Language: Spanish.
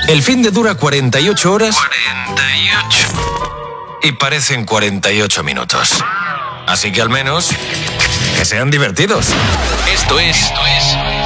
El fin de dura 48 horas. 48. Y parecen 48 minutos. Así que al menos que sean divertidos. Esto es